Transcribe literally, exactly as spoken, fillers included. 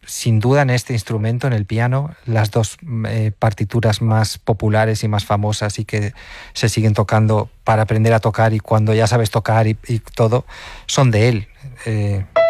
sin duda en este instrumento, en el piano, las dos eh, partituras más populares y más famosas y que se siguen tocando para aprender a tocar y cuando ya sabes tocar y, y todo, son de él. Eh,